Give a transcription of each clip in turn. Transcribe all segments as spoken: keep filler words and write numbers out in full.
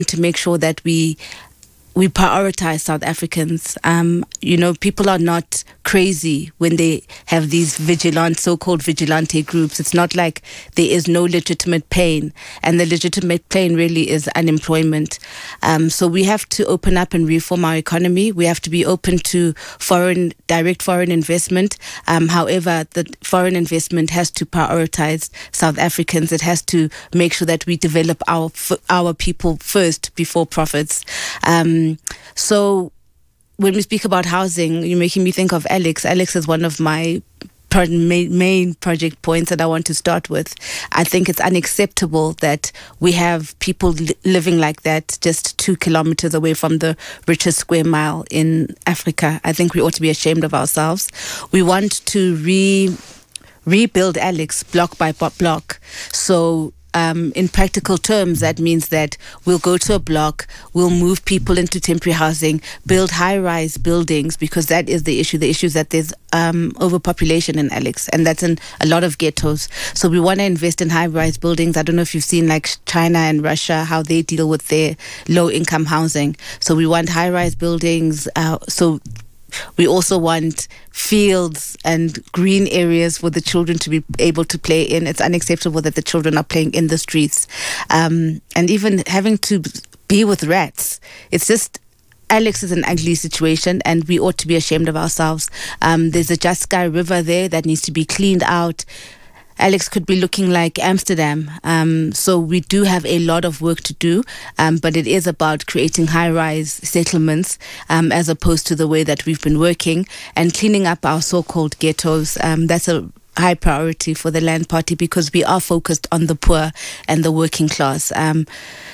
to make sure that we we prioritize South Africans. Um, you know, people are not crazy when they have these vigilant, so-called vigilante groups. It's not like there is no legitimate pain, and the legitimate pain really is unemployment. Um, so we have to open up and reform our economy. We have to be open to foreign, direct foreign investment. Um, however, the foreign investment has to prioritize South Africans. It has to make sure that we develop our our people first before profits. Um, So when we speak about housing, you're making me think of Alex. Alex is one of my pro- main, main project points that I want to start with. I think it's unacceptable that we have people li- living like that just two kilometers away from the richest square mile in Africa. I think we ought to be ashamed of ourselves. We want to re rebuild Alex block by block. So Um, in practical terms, that means that we'll go to a block, we'll move people into temporary housing, build high-rise buildings, because that is the issue. The issue is that there's um, overpopulation in Alex, and that's in a lot of ghettos. So we want to invest in high-rise buildings. I don't know if you've seen like China and Russia, how they deal with their low-income housing. So we want high-rise buildings. Uh, so we also want fields and green areas for the children to be able to play in. It's unacceptable that the children are playing in the streets. Um, and even having to be with rats. It's just, Alex is an ugly situation, and we ought to be ashamed of ourselves. Um, there's a Just Sky River there that needs to be cleaned out. Alex could be looking like Amsterdam. Um, so we do have a lot of work to do, um, but it is about creating high-rise settlements um, as opposed to the way that we've been working, and cleaning up our so-called ghettos. Um, that's a high priority for the Land Party, because we are focused on the poor and the working class. Um,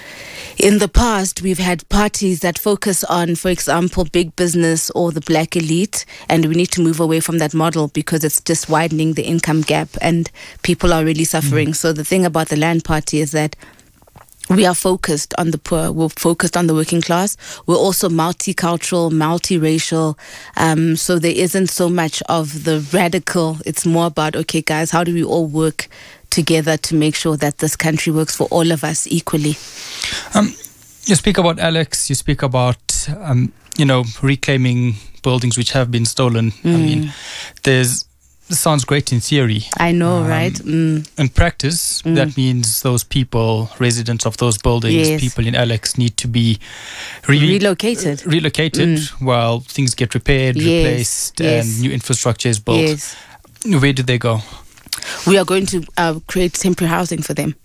In the past, we've had parties that focus on, for example, big business or the black elite, and we need to move away from that model because it's just widening the income gap and people are really suffering. Mm. So the thing about the Land Party is that we are focused on the poor. We're focused on the working class. We're also multicultural, multiracial. Um, so there isn't so much of the radical. It's more about, okay, guys, how do we all work together to make sure that this country works for all of us equally? Um, you speak about Alex. You speak about, um, you know, reclaiming buildings which have been stolen. Mm. I mean, there's... This sounds great in theory. I know, um, right? Mm. In practice, mm. that means those people, residents of those buildings, yes. people in Alex need to be re- relocated. Uh, relocated mm. while things get repaired, yes. replaced, yes. and new infrastructure is built. Yes. Where do they go? We are going to uh, create temporary housing for them.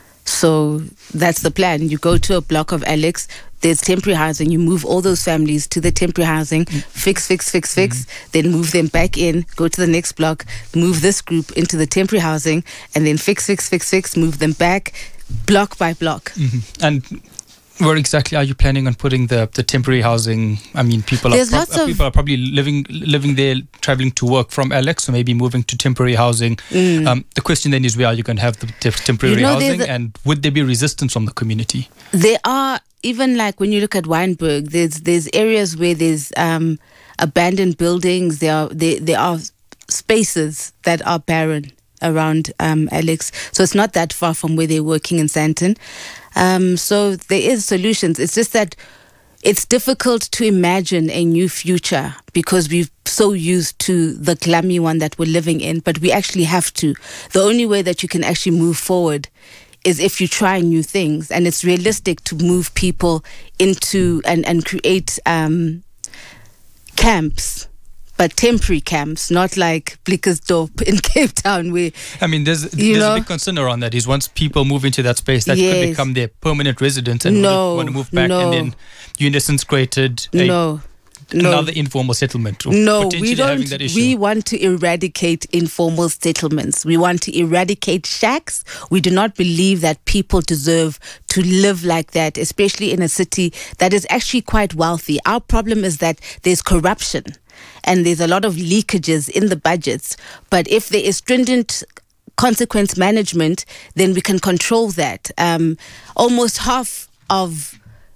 So that's the plan. You go to a block of Alex, there's temporary housing, you move all those families to the temporary housing, mm. fix, fix, fix, fix, mm. then move them back in, go to the next block, move this group into the temporary housing, and then fix, fix, fix, fix, move them back, block by block. Mm-hmm. And where exactly are you planning on putting the, the temporary housing? I mean, people are, pro- uh, people are probably living living there, traveling to work from Alex, or maybe moving to temporary housing. Mm. Um, the question then is, where are you going to have the t- temporary you know, housing, a, and would there be resistance from the community? There are, even like when you look at Wynberg, there's there's areas where there's um, abandoned buildings. There are there, there are spaces that are barren around um, Alex, so it's not that far from where they're working in Sandton. Um, so there is solutions. It's just that it's difficult to imagine a new future because we're so used to the gloomy one that we're living in, but we actually have to. The only way that you can actually move forward is if you try new things, and it's realistic to move people into and, and create um, camps, but temporary camps, not like Blikkersdorp in Cape Town where... I mean, there's, there's a big concern around that, is once people move into that space, that yes. could become their permanent residence and no, want to move back, no. and then you in essence created a, no. another no. informal settlement. No, we don't. We want to eradicate informal settlements. We want to eradicate shacks. We do not believe that people deserve to live like that, especially in a city that is actually quite wealthy. Our problem is that there's corruption and there's a lot of leakages in the budgets. But if there is stringent consequence management, then we can control that. Um, almost half of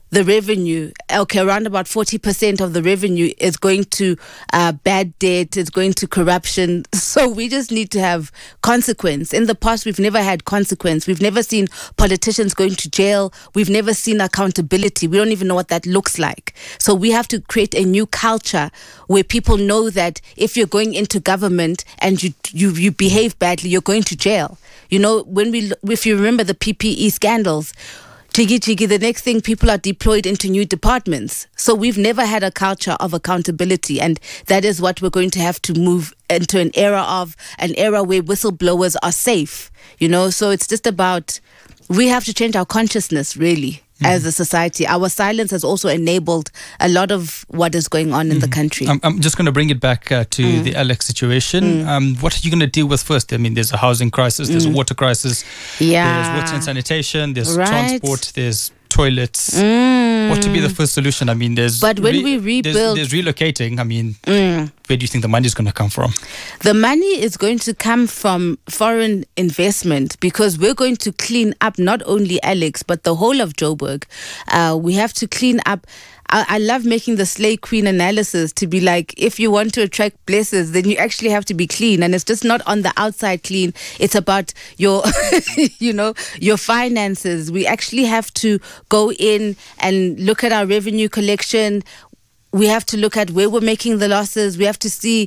the revenue, okay, around about forty percent of the revenue is going to uh, bad debt, it's going to corruption. So we just need to have consequence. In the past, we've never had consequence. We've never seen politicians going to jail. We've never seen accountability. We don't even know what that looks like. So we have to create a new culture where people know that if you're going into government and you you, you behave badly, you're going to jail. You know, when we, if you remember the P P E scandals, Jiggy jiggy, the next thing, people are deployed into new departments. So we've never had a culture of accountability, and that is what we're going to have to move into, an era of, an era where whistleblowers are safe, you know. So it's just about, we have to change our consciousness, really. Mm-hmm. As a society, our silence has also enabled a lot of what is going on in mm-hmm. the country. I'm, I'm just going to bring it back uh, to mm. the Alex situation. Mm. Um, what are you going to deal with first? I mean, there's a housing crisis, there's mm. a water crisis, yeah. there's water and sanitation, there's right. transport, there's toilets. Mm. What to be the first solution? I mean, there's but when re- we rebuild, there's, there's relocating. I mean, mm. where do you think the money is going to come from? The money is going to come from foreign investment, because we're going to clean up not only Alex but the whole of Joburg. Uh, we have to clean up. I, I love making the Slay Queen analysis to be like, if you want to attract blessings, then you actually have to be clean. And it's just not on the outside clean. It's about your, you know, your finances. We actually have to go in and look at our revenue collection. We have to look at where we're making the losses. We have to see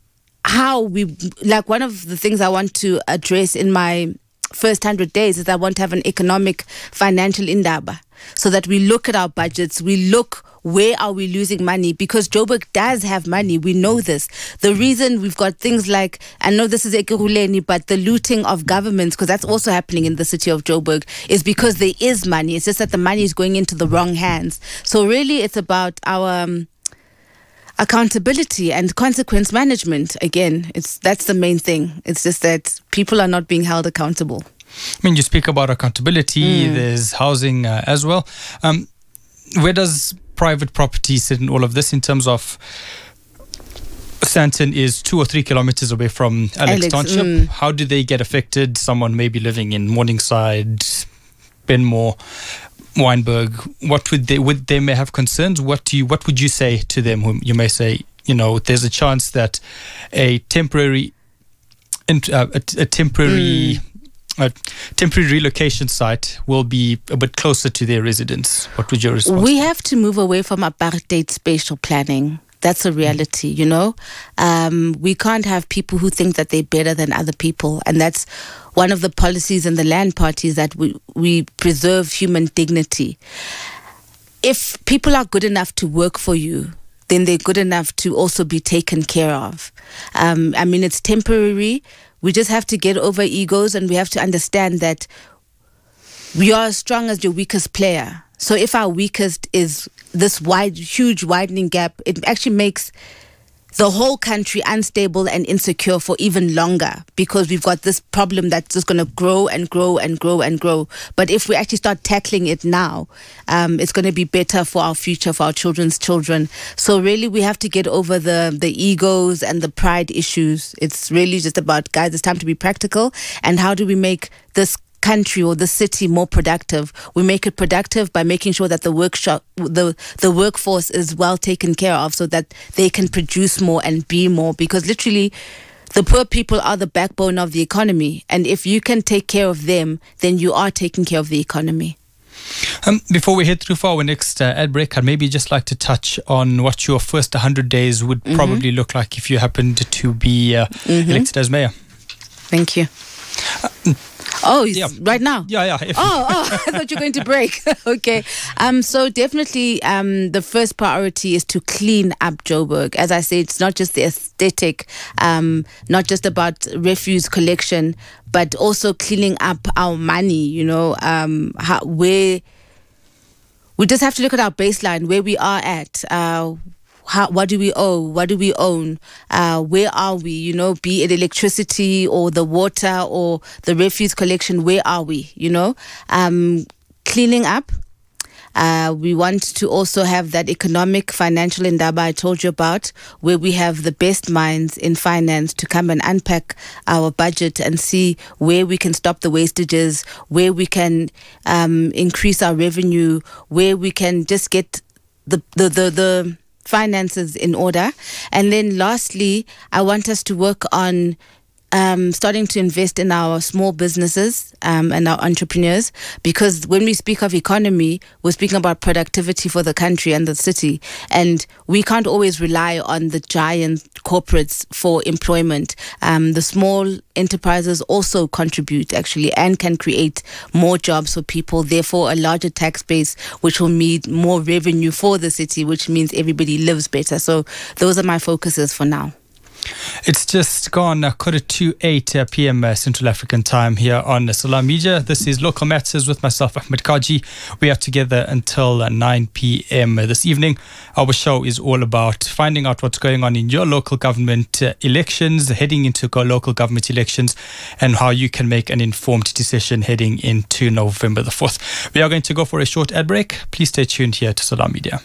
how we, like, one of the things I want to address in my first hundred days is I want to have an economic financial indaba, so that we look at our budgets, we look where are we losing money, because Joburg does have money. We know this. The reason we've got things like, I know this is Ekurhuleni, but the looting of governments, because that's also happening in the city of Joburg, is because there is money. It's just that the money is going into the wrong hands. So really it's about our um, accountability and consequence management. Again, it's that's the main thing. It's just that people are not being held accountable. I mean, you speak about accountability, mm. there's housing uh, as well. Um, where does private property sit in all of this in terms of Sandton is two or three kilometers away from Alex, Alex Township? Mm. How do they get affected? Someone maybe living in Morningside, Benmore, Wynberg, what would they, would they may have concerns? What do you, what would you say to them? Whom you may say, you know, there's a chance that a temporary, uh, a, a temporary, mm. a temporary relocation site will be a bit closer to their residents. What would your response We be? have to move away from apartheid spatial planning. That's a reality, you know. Um, we can't have people who think that they're better than other people. And that's one of the policies in the land parties, that we, we preserve human dignity. If people are good enough to work for you, then they're good enough to also be taken care of. Um, I mean, it's temporary. We just have to get over egos, and we have to understand that we are as strong as your weakest player. So if our weakest is this wide, huge widening gap, it actually makes the whole country unstable and insecure for even longer, because we've got this problem that's just going to grow and grow and grow and grow. But if we actually start tackling it now, um, it's going to be better for our future, for our children's children. So really, we have to get over the, the egos and the pride issues. It's really just about, guys, it's time to be practical. And how do we make this country or the city more productive? We make it productive by making sure that the workshop, the the workforce is well taken care of, so that they can produce more and be more. Because literally, the poor people are the backbone of the economy, and if you can take care of them, then you are taking care of the economy. Um, before we head through for our next uh, ad break, I'd maybe just like to touch on what your first one hundred days would mm-hmm. probably look like if you happened to be uh, mm-hmm. elected as mayor. Thank you. Uh, Oh, yeah. Right now? Yeah, yeah. Oh, oh, I thought you were going to break. Okay. Um. So definitely um, the first priority is to clean up Joburg. As I say, it's not just the aesthetic, um, not just about refuse collection, but also cleaning up our money, you know, um, how, where we just have to look at our baseline, where we are at. Uh, How, what do we owe? What do we own? Uh, where are we? You know, be it electricity or the water or the refuse collection, where are we? You know, um, cleaning up. Uh, we want to also have that economic financial indaba I told you about, where we have the best minds in finance to come and unpack our budget and see where we can stop the wastages, where we can um, increase our revenue, where we can just get the the the, the finances in order. And then lastly, I want us to work on Um, starting to invest in our small businesses um, and our entrepreneurs, because when we speak of economy, we're speaking about productivity for the country and the city, and we can't always rely on the giant corporates for employment. Um, the small enterprises also contribute actually and can create more jobs for people, therefore a larger tax base, which will mean more revenue for the city, which means everybody lives better. So those are my focuses for now. It's just gone a quarter to eight uh, p.m. Uh, Central African time here on uh, Salam Media. This is Local Matters with myself, Ahmed Kaji. We are together until uh, nine p.m. Uh, this evening. Our show is all about finding out what's going on in your local government uh, elections, heading into go- local government elections, and how you can make an informed decision heading into November the fourth. We are going to go for a short ad break. Please stay tuned here to Salam Media.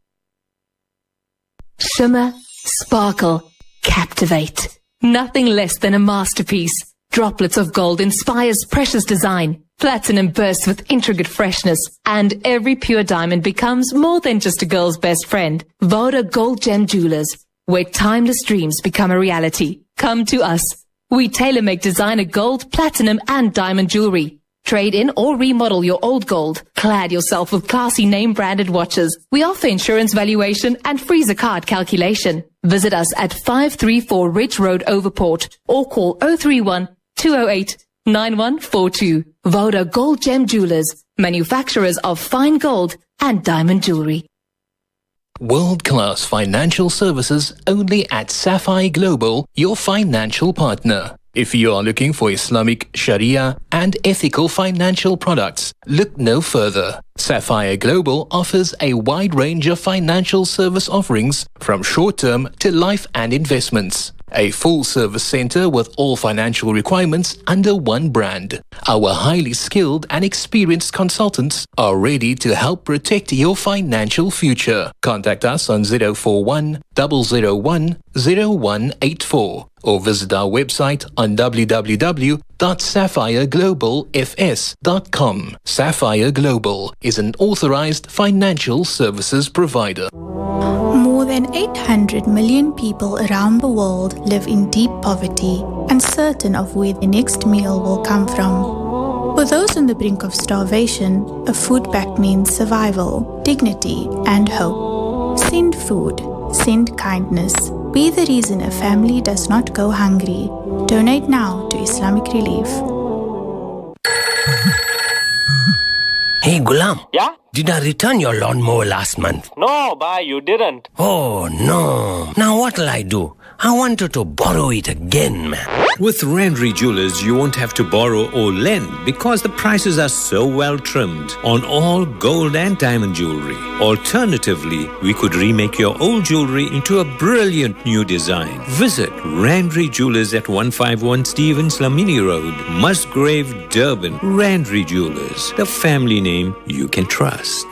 Shimmer, sparkle, captivate. Nothing less than a masterpiece. Droplets of gold inspires precious design. Platinum bursts with intricate freshness. And every pure diamond becomes more than just a girl's best friend. Voda Gold Gem Jewelers, where timeless dreams become a reality. Come to us. We tailor-make designer gold, platinum and diamond jewelry. Trade in or remodel your old gold. Clad yourself with classy name-branded watches. We offer insurance valuation and freezer card calculation. Visit us at five three four Ridge Road, Overport, or call zero three one, two zero eight, nine one four two. Voda Gold Gem Jewelers, manufacturers of fine gold and diamond jewelry. World-class financial services only at Sapphire Global, your financial partner. If you are looking for Islamic, Sharia and ethical financial products, look no further. Sapphire Global offers a wide range of financial service offerings from short-term to life and investments. A full-service center with all financial requirements under one brand. Our highly skilled and experienced consultants are ready to help protect your financial future. Contact us on zero four one, zero zero one, zero one eight four or visit our website on w w w dot sapphire global f s dot com. Sapphire Global is an authorized financial services provider. More than eight hundred million people around the world live in deep poverty, uncertain of where the next meal will come from. For those on the brink of starvation, a food pack means survival, dignity, and hope. Send food. Send kindness. Be the reason a family does not go hungry. Donate now to Islamic Relief. Hey, Gulam. Yeah? Did I return your lawnmower last month? No, bhai, you didn't. Oh, no. Now what'll I do? I wanted to borrow it again, man. With Randry Jewelers, you won't have to borrow or lend because the prices are so well trimmed on all gold and diamond jewelry. Alternatively, we could remake your old jewelry into a brilliant new design. Visit Randry Jewelers at one fifty-one Stevens Lamini Road, Musgrave, Durban. Randry Jewelers, the family name you can trust.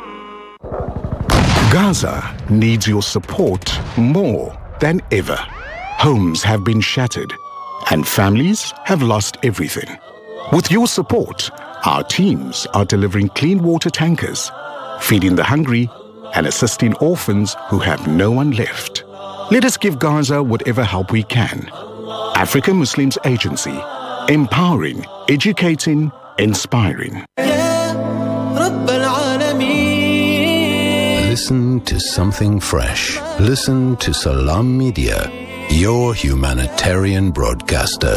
Gaza needs your support more than ever. Homes have been shattered and families have lost everything. With your support, our teams are delivering clean water tankers, feeding the hungry and assisting orphans who have no one left. Let us give Gaza whatever help we can. African Muslims Agency, empowering, educating, inspiring. Listen to something fresh. Listen to Salam Media, your humanitarian broadcaster.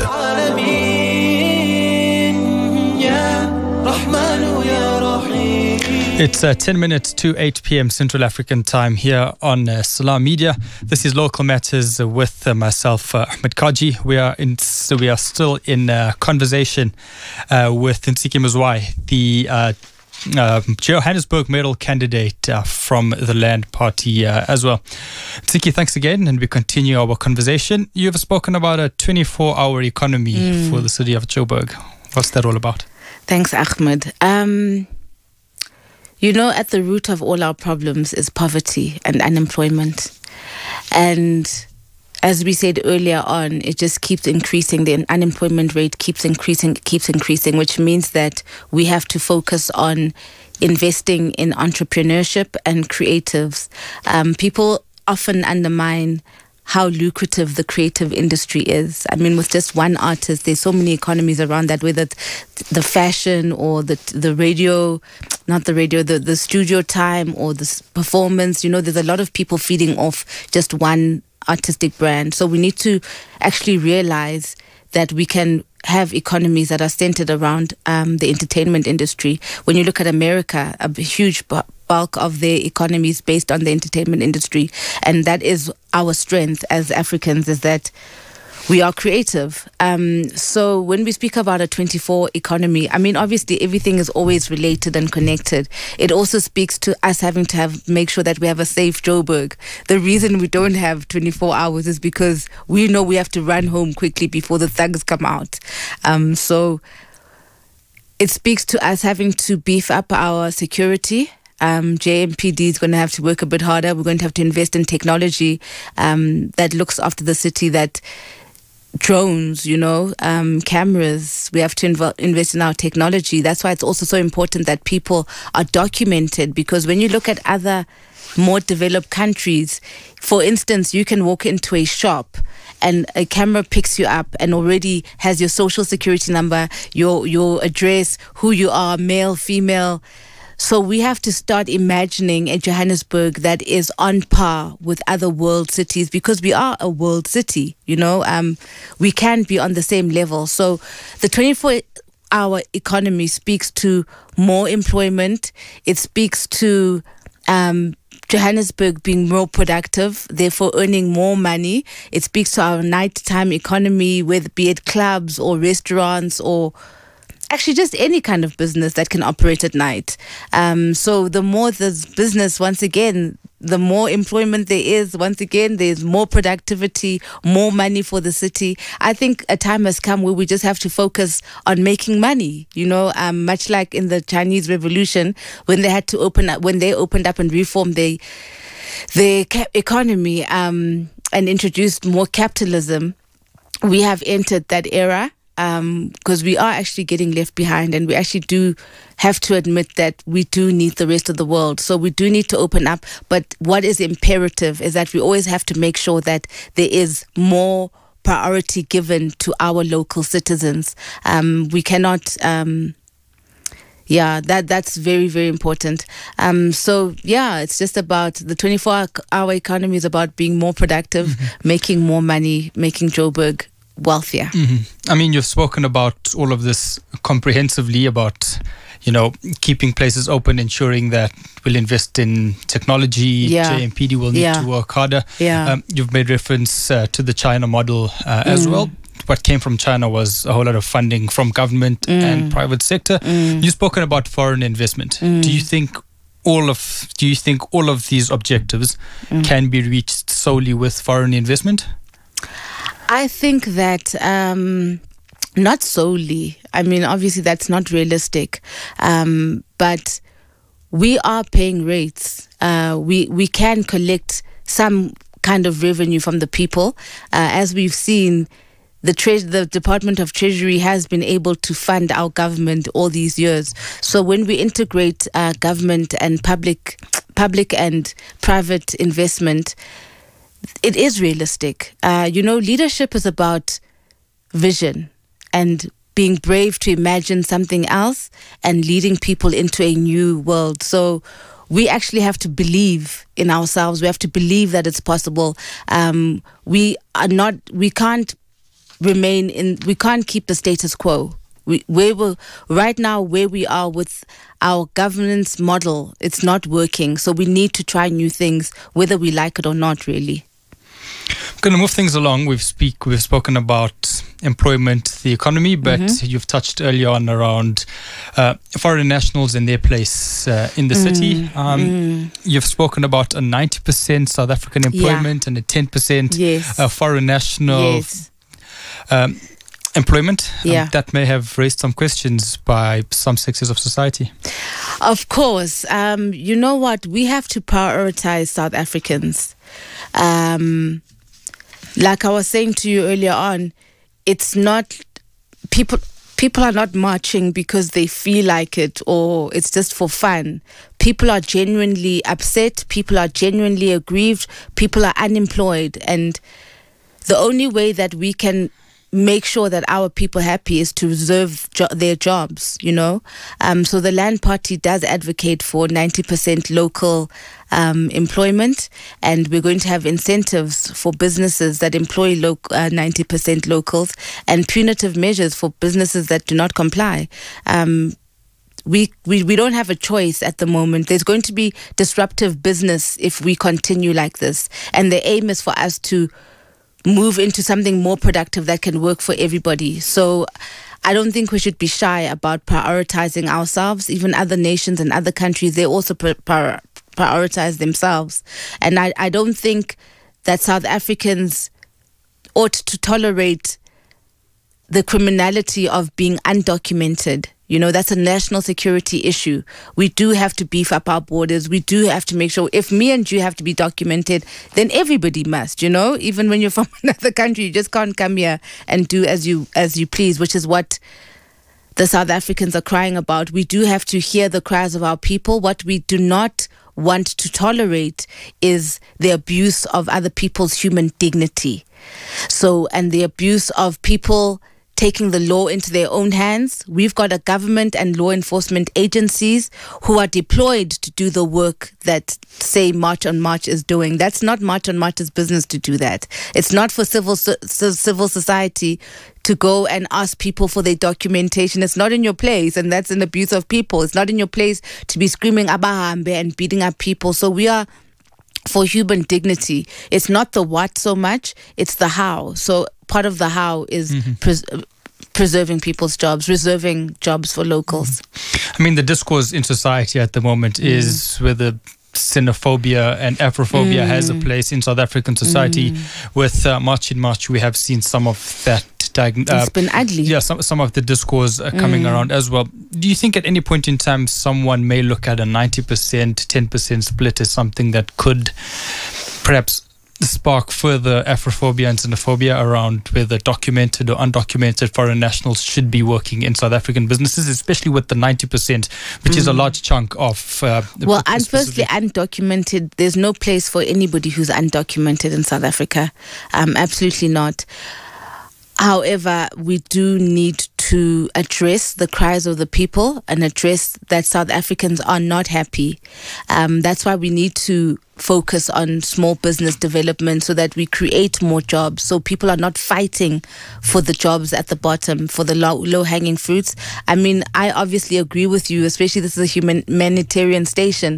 It's uh, ten minutes to eight p.m. Central African time here on uh, Salam Media. This is Local Matters with uh, myself, uh, Ahmed Kaji. We are in, so we are still in uh, conversation uh, with Nsiki Mzwai, the uh, Uh, Johannesburg mayoral candidate uh, from the Land Party uh, as well. Tsiki, thanks again, and we continue our conversation. You've spoken about a twenty-four hour economy mm. for the city of Joburg. What's that all about? Thanks, Ahmed. Um, You know, at the root of all our problems is poverty and unemployment. And as we said earlier on, it just keeps increasing. The unemployment rate keeps increasing, keeps increasing, which means that we have to focus on investing in entrepreneurship and creatives. Um, people often undermine how lucrative the creative industry is. I mean, with just one artist, there's so many economies around that, whether it's the fashion or the the radio, not the radio, the, the studio time or the performance. You know, there's a lot of people feeding off just one artistic brand. So we need to actually realize that we can have economies that are centered around um, the entertainment industry. When you look at America, a huge bu- bulk of their economy is based on the entertainment industry. And that is our strength as Africans, is that we are creative. Um, so when we speak about a twenty-four economy, I mean, obviously everything is always related and connected. It also speaks to us having to have make sure that we have a safe Joburg. The reason we don't have twenty-four hours is because we know we have to run home quickly before the thugs come out. Um, so it speaks to us having to beef up our security. Um, J M P D is going to have to work a bit harder. We're going to have to invest in technology um, that looks after the city, that drones, you know, um, cameras. We have to inv- invest in our technology. That's why it's also so important that people are documented, because when you look at other more developed countries, for instance, you can walk into a shop and a camera picks you up and already has your social security number, your your address, who you are, male, female. So we have to start imagining a Johannesburg that is on par with other world cities, because we are a world city, you know. Um, we can be on the same level. So the twenty-four hour economy speaks to more employment. It speaks to um, Johannesburg being more productive, therefore earning more money. It speaks to our nighttime economy, whether be it clubs or restaurants or actually just any kind of business that can operate at night. Um, so the more there's business, once again, the more employment there is, once again, there's more productivity, more money for the city. I think a time has come where we just have to focus on making money, you know, um, much like in the Chinese Revolution, when they had to open up, when they opened up and reformed their, their economy um, and introduced more capitalism. We have entered that era. Because um, we are actually getting left behind, and we actually do have to admit that we do need the rest of the world. So we do need to open up. But what is imperative is that we always have to make sure that there is more priority given to our local citizens. Um, we cannot... Um, Yeah, that that's very, very important. Um, so, yeah, it's just about the twenty-four hour economy is about being more productive, mm-hmm. making more money, making Joburg wealthier. Mm-hmm. I mean, you've spoken about all of this comprehensively, about, you know, keeping places open, ensuring that we'll invest in technology. Yeah. J M P D will need yeah. to work harder. Yeah. Um, you've made reference uh, to the China model uh, mm. as well. What came from China was a whole lot of funding from government mm. and private sector. Mm. You've spoken about foreign investment. Mm. Do you think all of do you think all of these objectives mm. can be reached solely with foreign investment? I think that um, not solely. I mean, obviously that's not realistic, um, but we are paying rates. Uh, we we can collect some kind of revenue from the people, uh, as we've seen. The tre- the Department of Treasury has been able to fund our government all these years. So when we integrate uh, government and public, public and private investment, it is realistic. Uh, you know, leadership is about vision and being brave to imagine something else and leading people into a new world. So we actually have to believe in ourselves. We have to believe that it's possible. Um, we are not. We can't remain in. We can't keep the status quo. We, where we right now, where we are with our governance model, it's not working. So we need to try new things, whether we like it or not. Really. I'm going to move things along. We've speak. We've spoken about employment, the economy, but mm-hmm. you've touched earlier on around uh, foreign nationals and their place uh, in the mm, city. Um, mm. You've spoken about a ninety percent South African employment yeah. and a ten percent yes. uh, foreign national. Yes. Um, employment. Yeah. Um, that may have raised some questions by some sectors of society. Of course. Um, you know what? We have to prioritize South Africans. Um, like I was saying to you earlier on, it's not people people are not marching because they feel like it or it's just for fun. People are genuinely upset, people are genuinely aggrieved, people are unemployed, and the only way that we can make sure that our people are happy is to reserve jo- their jobs, you know. Um, so the Land Party does advocate for ninety percent local um, employment, and we're going to have incentives for businesses that employ lo- uh, ninety percent locals, and punitive measures for businesses that do not comply. Um, We, we we don't have a choice at the moment. There's going to be disruptive business if we continue like this, and the aim is for us to move into something more productive that can work for everybody. So I don't think we should be shy about prioritizing ourselves. Even other nations and other countries, they also prior- prioritize themselves. And I, I don't think that South Africans ought to tolerate the criminality of being undocumented. You know, that's a national security issue. We do have to beef up our borders. We do have to make sure if me and you have to be documented, then everybody must, you know, even when you're from another country, you just can't come here and do as you as you please, which is what the South Africans are crying about. We do have to hear the cries of our people. What we do not want to tolerate is the abuse of other people's human dignity. So, and the abuse of people taking the law into their own hands. We've got a government and law enforcement agencies who are deployed to do the work that, say, March on March is doing. That's not March on March's business to do that. It's not for civil civil society to go and ask people for their documentation. It's not in your place, and that's an abuse of people. It's not in your place to be screaming abahambe and beating up people. So we are for human dignity. It's not the what so much, it's the how. So part of the how is mm-hmm. pres- preserving people's jobs, reserving jobs for locals. I mean, the discourse in society at the moment mm. is whether xenophobia and Afrophobia mm. has a place in South African society. Mm. With uh, March in March, we have seen some of that. Diag- uh, it's been ugly. Yeah, some, some of the discourse uh, coming mm. around as well. Do you think at any point in time someone may look at a ninety percent, ten percent split as something that could perhaps spark further Afrophobia and xenophobia around whether documented or undocumented foreign nationals should be working in South African businesses, especially with the ninety percent, which mm. is a large chunk of... Uh, well, and firstly, undocumented, there's no place for anybody who's undocumented in South Africa. Um, absolutely not. However, we do need to address the cries of the people and address that South Africans are not happy. Um, that's why we need to focus on small business development so that we create more jobs, so people are not fighting for the jobs at the bottom, for the low, low-hanging fruits. I mean, I obviously agree with you, especially this is a human, humanitarian station.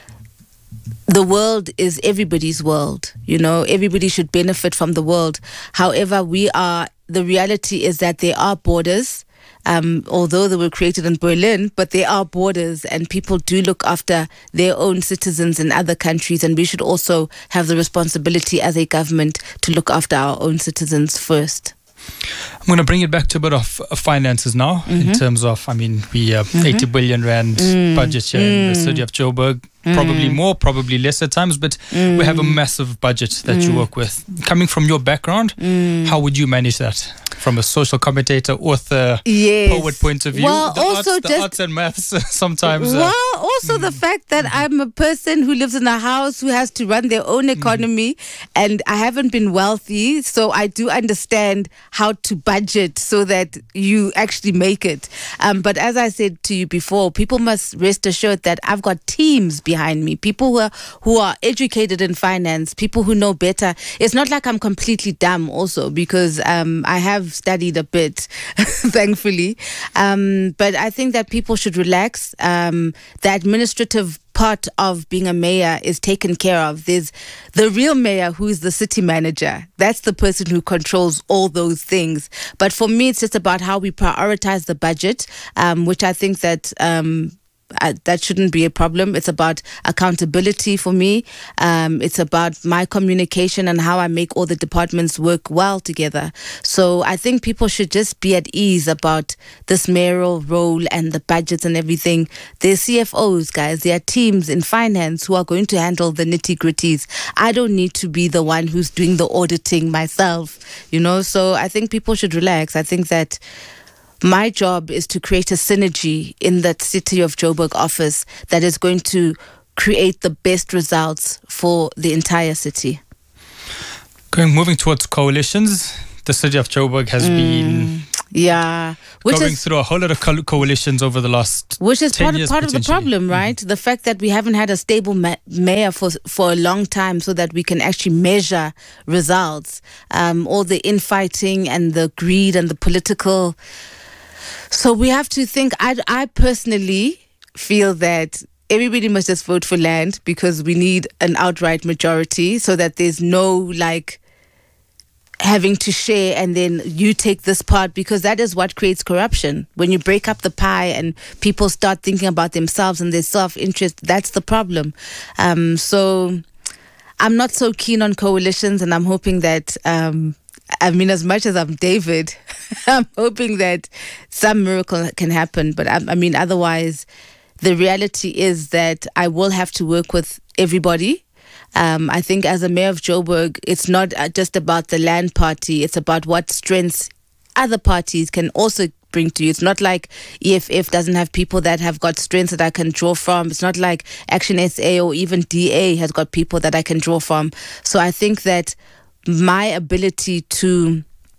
The world is everybody's world, you know, everybody should benefit from the world. However, we are, the reality is that there are borders, um, although they were created in Berlin, but there are borders and people do look after their own citizens in other countries, and we should also have the responsibility as a government to look after our own citizens first. I'm going to bring it back to a bit of finances now, mm-hmm. in terms of, I mean, we have mm-hmm. eighty billion rand mm. budget here mm. in the city of Joburg. Probably mm. more, probably less at times, but mm. we have a massive budget that mm. you work with. Coming from your background, mm. how would you manage that? From a social commentator, author, yes. poet point of view? Well, the, also arts, the just, arts and maths sometimes. Well, uh, also mm. the fact that I'm a person who lives in a house who has to run their own economy, mm. and I haven't been wealthy, so I do understand how to budget so that you actually make it. Um, but as I said to you before, people must rest assured that I've got teams behind behind me, people who are, who are educated in finance, people who know better. It's not like I'm completely dumb also, because um, I have studied a bit, thankfully. Um, but I think that people should relax. Um, the administrative part of being a mayor is taken care of. There's the real mayor, who is the city manager. That's the person who controls all those things. But for me, it's just about how we prioritize the budget, um, which I think that... Um, I, that shouldn't be a problem. It's about accountability for me. Um, it's about my communication and how I make all the departments work well together. So I think people should just be at ease about this mayoral role and the budgets and everything. There's C F Os, guys. There are teams in finance who are going to handle the nitty-gritties. I don't need to be the one who's doing the auditing myself, you know. So I think people should relax. I think that my job is to create a synergy in that City of Joburg office that is going to create the best results for the entire city. Going moving towards coalitions, the City of Joburg has mm, been yeah which going is, through a whole lot of co- coalitions over the last which is ten part, years, part of the problem, right? Mm-hmm. The fact that we haven't had a stable ma- mayor for for a long time, so that we can actually measure results. Um, all the infighting and the greed and the political. So we have to think, I, I personally feel that everybody must just vote for land, because we need an outright majority so that there's no like having to share and then you take this part, because that is what creates corruption. When you break up the pie and people start thinking about themselves and their self-interest, that's the problem. Um, so I'm not so keen on coalitions, and I'm hoping that... Um, I mean, as much as I'm David, I'm hoping that some miracle can happen. But I, I mean, otherwise, the reality is that I will have to work with everybody. Um, I think as a mayor of Joburg, it's not just about the land party. It's about what strengths other parties can also bring to you. It's not like E F F doesn't have people that have got strengths that I can draw from. It's not like Action S A or even D A has got people that I can draw from. So I think that my ability to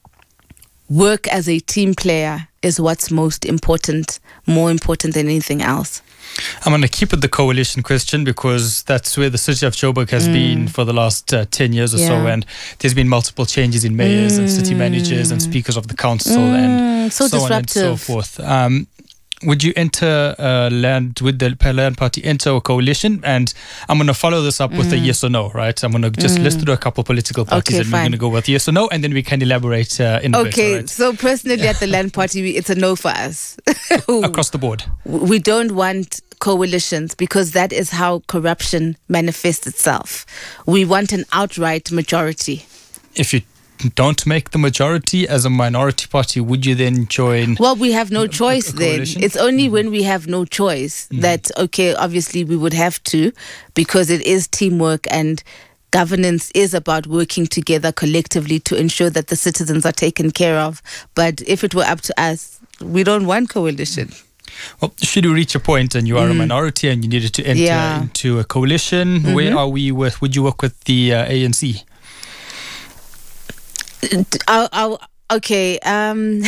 work as a team player is what's most important, more important than anything else. I'm going to keep with the coalition question, because that's where the City of Joburg has mm. been for the last uh, ten years or yeah. so, and there's been multiple changes in mayors mm. and city managers and speakers of the council mm. and so, so on and so forth. Um, would you enter uh, land with the land party enter a coalition? And I'm going to follow this up mm. with a yes or no, right? I'm going to just mm. list through a couple of political parties, okay, and fine. We're going to go with yes or no, and then we can elaborate uh, in a okay, bit. Okay, right? So personally at the land party, it's a no for us. Across the board. We don't want coalitions, because that is how corruption manifests itself. We want an outright majority. If you don't make the majority as a minority party, would you then join? Well, we have no choice then. It's only mm-hmm. when we have no choice mm-hmm. that, okay, obviously we would have to, because it is teamwork, and governance is about working together collectively to ensure that the citizens are taken care of. But if it were up to us, we don't want coalition. Well, should you reach a point and you are mm. a minority and you needed to enter yeah. into a coalition, mm-hmm. where are we with? Would you work with the uh, A N C? I'll, I'll, okay. Um,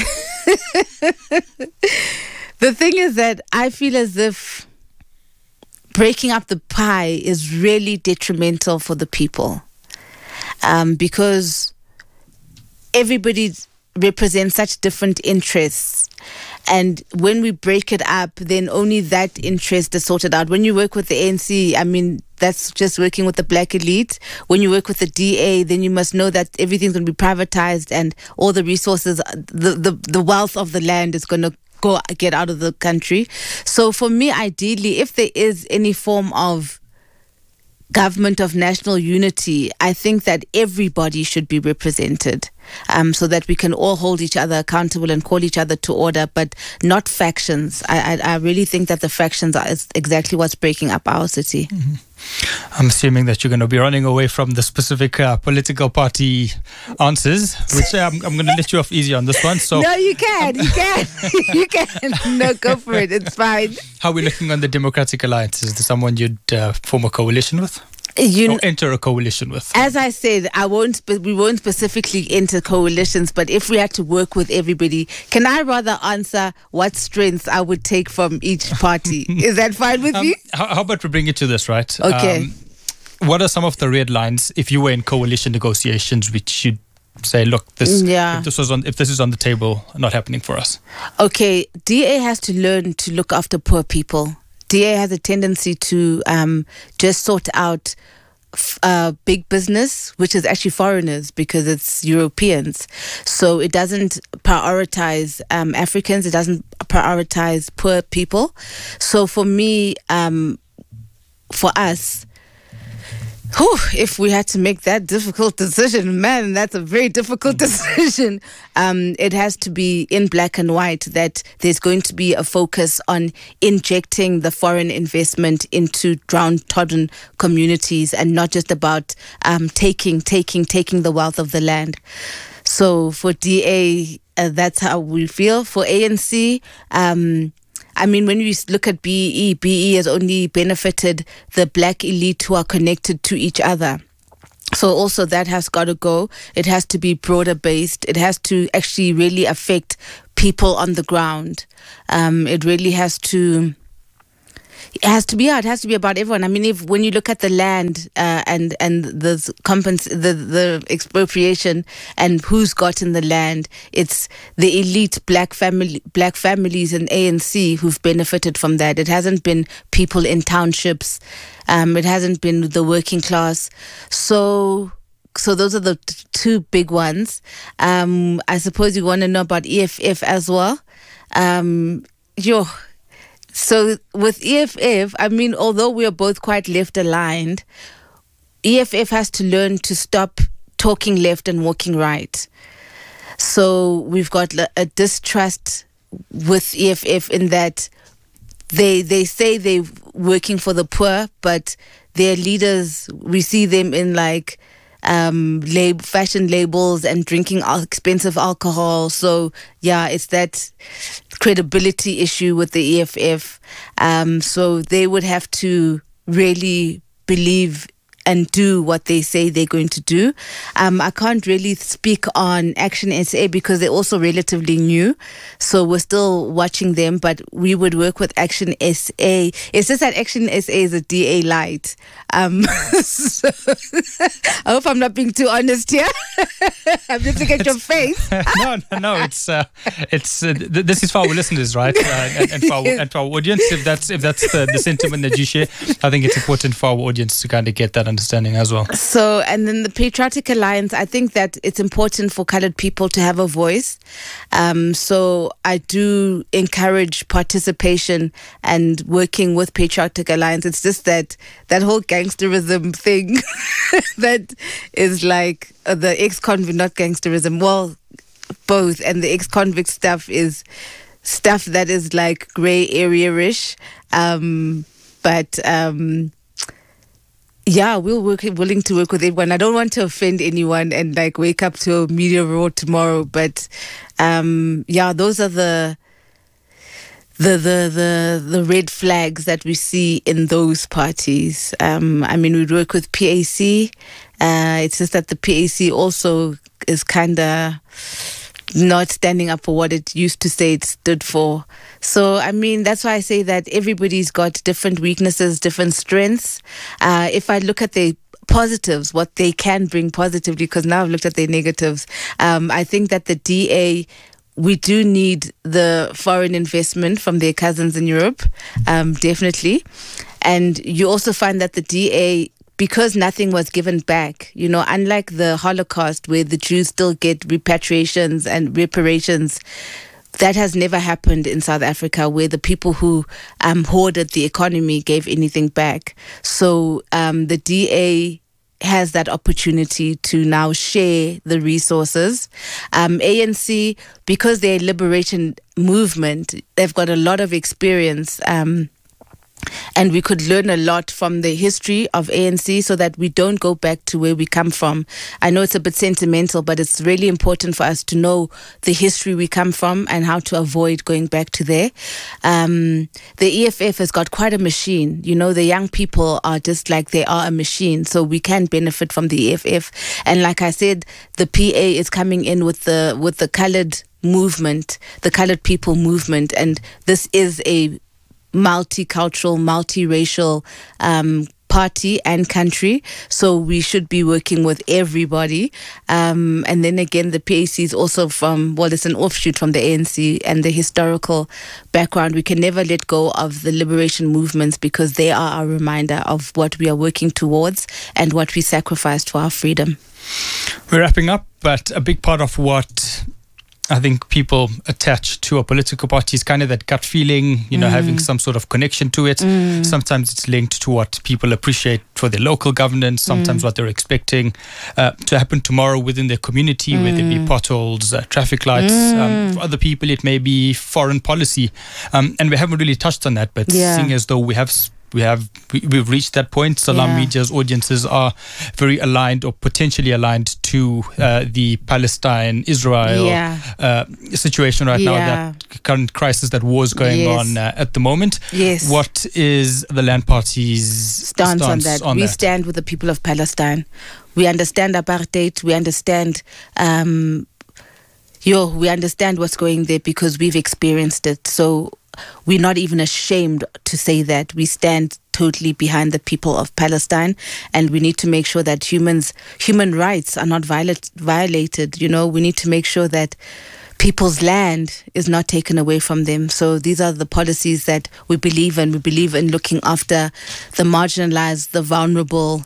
the thing is that I feel as if breaking up the pie is really detrimental for the people, um, because everybody represents such different interests. And when we break it up, then only that interest is sorted out. When you work with the A N C, I mean, that's just working with the black elite. When you work with the D A, then you must know that everything's going to be privatized, and all the resources, the, the, the wealth of the land is going to go get out of the country. So for me, ideally, if there is any form of government of national unity, I think that everybody should be represented, um, so that we can all hold each other accountable and call each other to order, but not factions. I, I, I really think that the factions are is exactly what's breaking up our city. Mm-hmm. I'm assuming that you're going to be running away from the specific uh, political party answers, which uh, I'm, I'm going to let you off easy on this one. So no, you can, you can, you can. No, go for it. It's fine. How are we looking on the Democratic Alliance? Is there someone you'd uh, form a coalition with? You or enter a coalition with? As I said, I won't. We won't specifically enter coalitions, but if we had to work with everybody, can I rather answer what strengths I would take from each party? Is that fine with um, you? How, how about we bring it to this, right? Okay. Um, what are some of the red lines if you were in coalition negotiations, which you'd say, look, this yeah. if this was on, if this is on the table, not happening for us? Okay, D A has to learn to look after poor people. D A has a tendency to um, just sort out Uh, big business, which is actually foreigners because it's Europeans. So it doesn't prioritize um, Africans. It doesn't prioritize poor people. So for me, um, for us, whew, if we had to make that difficult decision, man, that's a very difficult decision. Um, it has to be in black and white that there's going to be a focus on injecting the foreign investment into downtrodden communities and not just about um, taking, taking, taking the wealth of the land. So for D A, uh, that's how we feel. For A N C, um, I mean, when we look at B E E, B E E has only benefited the black elite who are connected to each other. So also that has got to go. It has to be broader based. It has to actually really affect people on the ground. Um, it really has to... It has to be, yeah, it has to be about everyone. I mean, if when you look at the land uh, and and the compens- the the expropriation and who's gotten the land, it's the elite black family black families in A N C who've benefited from that. It hasn't been people in townships. Um, it hasn't been the working class. So. So those are the t- two big ones. Um, I suppose you want to know about E F F as well. Um, yo. So with E F F, I mean, although we are both quite left aligned, E F F has to learn to stop talking left and walking right. So we've got a distrust with E F F in that they they say they're working for the poor, but their leaders, we see them in like um lab, fashion labels and drinking al- expensive alcohol. So yeah, it's that credibility issue with the E F F. Um, so they would have to really believe and do what they say they're going to do. Um, I can't really speak on Action S A because they're also relatively new. So we're still watching them, but we would work with Action S A. It's just that Action S A is a D A light. Um, so I hope I'm not being too honest here. I'm looking at your face. no, no, no. It's uh, it's uh, th- this is for our listeners, right? Uh, and, and, for our, and for our audience, if that's if that's the, the sentiment that you share, I think it's important for our audience to kind of get that understanding as well. So, and then the Patriotic Alliance, I think that it's important for colored people to have a voice. Um, so I do encourage participation and working with Patriotic Alliance. It's just that that whole gangsterism thing that is like uh, the ex-convict, not gangsterism, well, both. And the ex-convict stuff is stuff that is like gray area-ish. Um, but... Um, Yeah, we'll work willing to work with everyone. I don't want to offend anyone and like wake up to a media roar tomorrow, but um, yeah, those are the the the the the red flags that we see in those parties. Um, I mean, we work with P A C. Uh, it's just that the P A C also is kind of not standing up for what it used to say it stood for. So, I mean, that's why I say that everybody's got different weaknesses, different strengths. Uh, if I look at the positives, what they can bring positively, because now I've looked at their negatives, um, I think that the D A, we do need the foreign investment from their cousins in Europe, um, definitely. And you also find that the D A, because nothing was given back, you know, unlike the Holocaust where the Jews still get repatriations and reparations, that has never happened in South Africa where the people who um, hoarded the economy gave anything back. So um, the D A has that opportunity to now share the resources. Um, A N C, because they're a liberation movement, they've got a lot of experience um and we could learn a lot from the history of A N C so that we don't go back to where we come from. I know it's a bit sentimental, but it's really important for us to know the history we come from and how to avoid going back to there. Um, the E F F has got quite a machine. You know, the young people are just like they are a machine, so we can benefit from the E F F. And like I said, the P A is coming in with the with the coloured movement, the coloured people movement, and this is a multicultural, multiracial um, party and country, so we should be working with everybody. Um, and then again, the P A C is also from, well, it's an offshoot from the A N C and the historical background. We can never let go of the liberation movements because they are a reminder of what we are working towards and what we sacrificed for our freedom. We're wrapping up, but a big part of what I think people attach to a political party is kind of that gut feeling, you know, mm. having some sort of connection to it. Mm. Sometimes it's linked to what people appreciate for their local governance, sometimes mm. what they're expecting uh, to happen tomorrow within their community, mm. whether it be potholes, uh, traffic lights. Mm. Um, for other people, it may be foreign policy. Um, and we haven't really touched on that, but yeah. seeing as though we have We have we, we've reached that point. Salam yeah. Media's audiences are very aligned or potentially aligned to uh, the Palestine-Israel yeah. uh, situation right yeah. now, that current crisis, that war is going yes. on uh, at the moment. Yes. What is the Land Party's stance, stance on that? On we that? stand with the people of Palestine. We understand apartheid. We understand. Um, yo, we understand what's going there because we've experienced it. So we're not even ashamed to say that. We stand totally behind the people of Palestine, and we need to make sure that humans, human rights are not violate, violated. You know, we need to make sure that people's land is not taken away from them. So these are the policies that we believe in. We believe in looking after the marginalized, the vulnerable,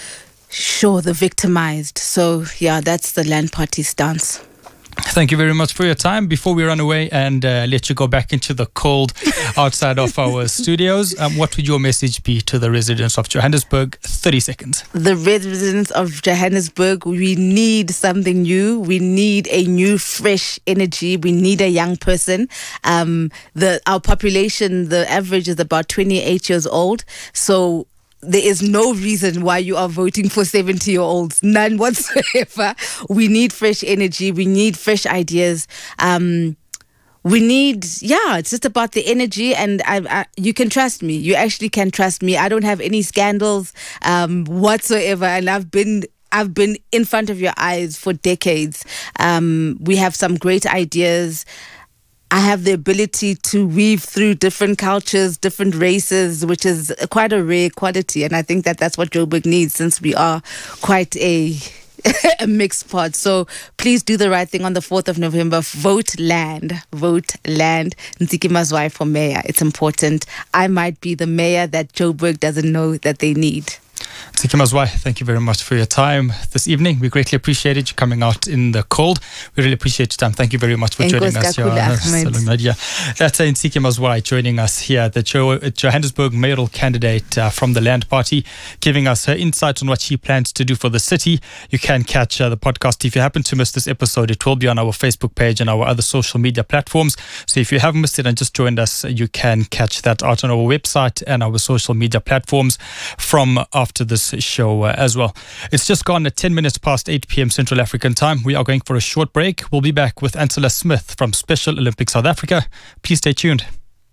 sure, the victimized. So yeah, that's the Land Party stance. Thank you very much for your time. Before we run away and uh, let you go back into the cold outside of our studios, um, what would your message be to the residents of Johannesburg? thirty seconds. The residents of Johannesburg, we need something new. We need a new, fresh energy. We need a young person. Um, the our population, the average is about twenty-eight years old. So there is no reason why you are voting for seventy-year-olds. None whatsoever. We need fresh energy. We need fresh ideas. Um, we need, yeah, it's just about the energy. And I, I, you can trust me. You actually can trust me. I don't have any scandals um, whatsoever. And I've been... I've been in front of your eyes for decades. Um, we have some great ideas. I have the ability to weave through different cultures, different races, which is quite a rare quality. And I think that that's what Joburg needs, since we are quite a, a mixed pot. So please do the right thing on the fourth of November. Vote land. Vote land. Ntsiki Mazwai for mayor. It's important. I might be the mayor that Joburg doesn't know that they need. Ntsiki Mazwai, thank you very much for your time this evening. We greatly appreciated you coming out in the cold. We really appreciate your time. Thank you very much for joining us here on Salon Media. That's Ntsiki Mazwai joining us here, the jo- Johannesburg mayoral candidate uh, from the Land Party, giving us her insight on what she plans to do for the city. You can catch uh, the podcast. If you happen to miss this episode, it will be on our Facebook page and our other social media platforms. So if you have missed it and just joined us, you can catch that out on our website and our social media platforms from after this show uh, as well. It's just gone at ten minutes past eight p.m. Central African time. We are going for a short break. We'll be back with Ansela Smith from Special Olympics South Africa. Please stay tuned.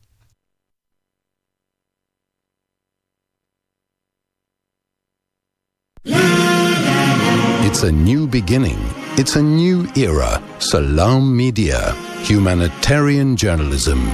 It's a new beginning. It's a new era. Salam Media. Humanitarian journalism.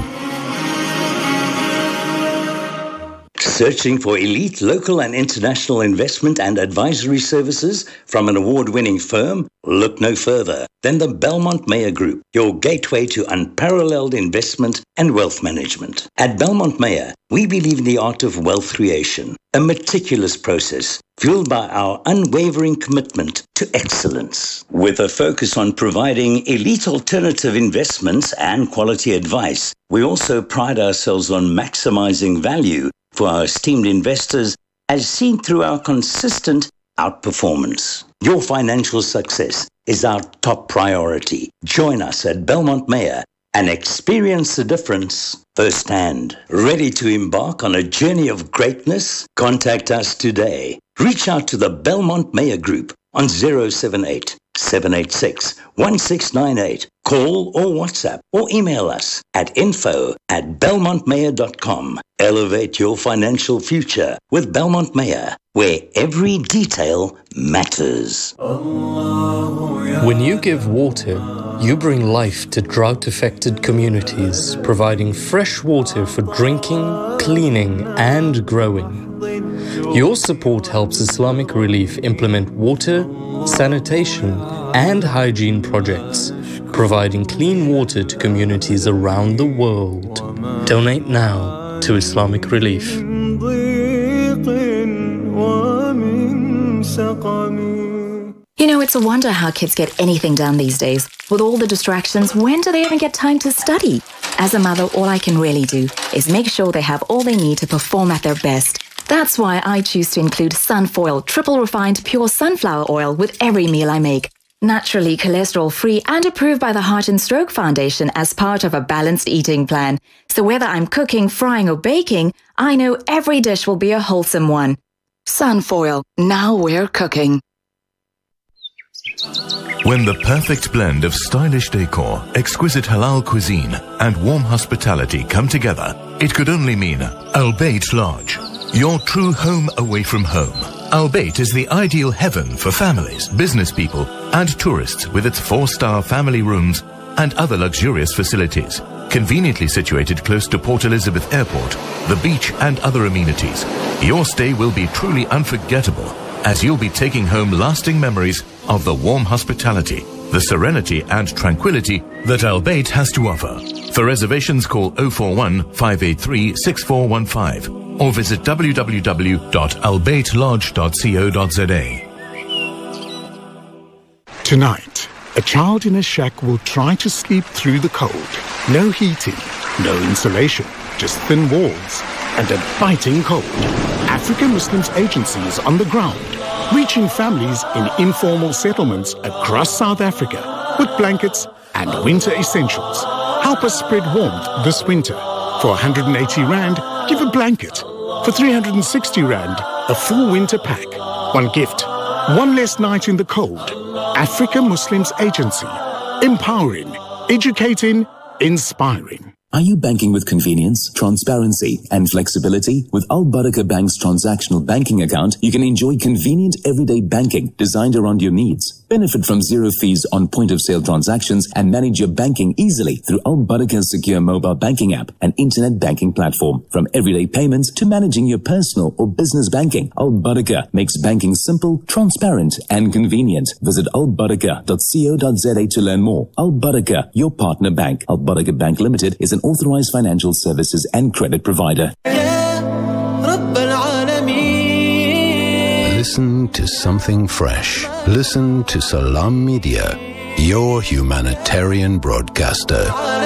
Searching for elite local and international investment and advisory services from an award-winning firm? Look no further than the Belmont Meyer Group, your gateway to unparalleled investment and wealth management. At Belmont Meyer, we believe in the art of wealth creation, a meticulous process fueled by our unwavering commitment to excellence. With a focus on providing elite alternative investments and quality advice, we also pride ourselves on maximizing value for our esteemed investors, as seen through our consistent outperformance. Your financial success is our top priority. Join us at Belmont Meyer and experience the difference firsthand. Ready to embark on a journey of greatness? Contact us today. Reach out to the Belmont Meyer Group on zero seven eight, seven eight six, one six nine eight. Call or WhatsApp or email us at info at belmont mayer dot com. Elevate your financial future with Belmont Meyer, where every detail matters. When you give water, you bring life to drought-affected communities, providing fresh water for drinking, cleaning, and growing. Your support helps Islamic Relief implement water, sanitation, and hygiene projects, providing clean water to communities around the world. Donate now to Islamic Relief. You know, it's a wonder how kids get anything done these days. With all the distractions, when do they even get time to study? As a mother, all I can really do is make sure they have all they need to perform at their best. That's why I choose to include Sunfoil triple refined pure sunflower oil with every meal I make. Naturally cholesterol-free and approved by the Heart and Stroke Foundation as part of a balanced eating plan. So whether I'm cooking, frying or baking, I know every dish will be a wholesome one. Sunfoil, now we're cooking. When the perfect blend of stylish decor, exquisite halal cuisine and warm hospitality come together, it could only mean Al Bayt Lodge, your true home away from home. Al Bayt is the ideal heaven for families, business people and tourists with its four-star family rooms and other luxurious facilities. Conveniently situated close to Port Elizabeth Airport, the beach and other amenities, your stay will be truly unforgettable as you'll be taking home lasting memories of the warm hospitality, the serenity and tranquility that Al Bayt has to offer. For reservations, call oh four one, five eight three, six four one five or visit w w w dot al bayt lodge dot co dot z a. Tonight, a child in a shack will try to sleep through the cold. No heating, no insulation, just thin walls and a biting cold. African Muslims Agency is on the ground, reaching families in informal settlements across South Africa with blankets and winter essentials. Help us spread warmth this winter. For one hundred eighty rand, give a blanket. For three hundred sixty rand, a full winter pack. One gift, one less night in the cold. African Muslims Agency. Empowering, educating, inspiring. Are you banking with convenience, transparency, and flexibility? With Al Barakah Bank's transactional banking account, you can enjoy convenient everyday banking designed around your needs. Benefit from zero fees on point-of-sale transactions and manage your banking easily through Al Barakah's secure mobile banking app and internet banking platform. From everyday payments to managing your personal or business banking, Al Barakah makes banking simple, transparent, and convenient. Visit al barakah dot co dot z a to learn more. Al Barakah, your partner bank. Al Barakah Bank Limited is an authorized financial services and credit provider. Listen to something fresh. Listen to Salam Media, your humanitarian broadcaster.